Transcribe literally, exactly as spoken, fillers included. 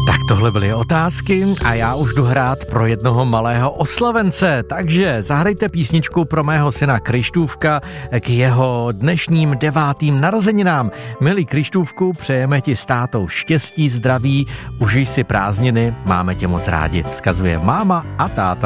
Tak tohle byly otázky a já už jdu hrát pro jednoho malého oslavence, takže zahrajte písničku pro mého syna Krištůvka k jeho dnešním devátým narozeninám. Milý Krištůvku, přejeme ti s tátou štěstí, zdraví, užij si prázdniny, máme tě moc rádi, vzkazuje máma a táta.